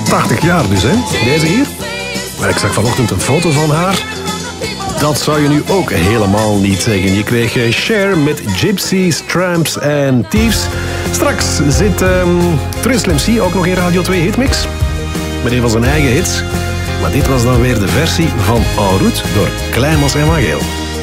80 jaar dus, hè? Deze hier. Maar ik zag vanochtend een foto van haar. Dat zou je nu ook helemaal niet zeggen. Je kreeg Cher met Gypsies, Tramps en Thieves. Straks zit Trace MC ook nog in Radio 2 Hitmix. Met een van zijn eigen hits. Maar dit was dan weer de versie van En Route door Klein Mas en Van Geel.